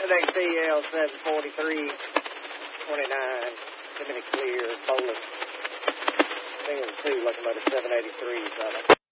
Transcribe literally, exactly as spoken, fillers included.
X D L seven forty-three twenty-nine, Diminick Clear, Bolus, single two, locomotive seven eighty-three,